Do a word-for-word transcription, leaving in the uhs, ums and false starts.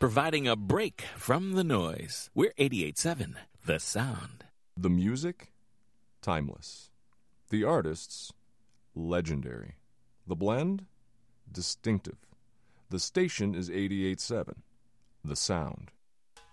providing a break from the noise. We're eighty-eight point seven, The Sound. The music, timeless. The artists, legendary. The blend, distinctive. The station is eighty-eight point seven, The Sound.